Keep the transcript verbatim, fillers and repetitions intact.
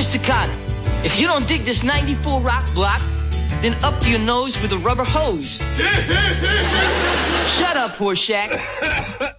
Mister Carter, if you don't dig this ninety-four rock block, then up to your nose with a rubber hose. Shut up, Horseshack.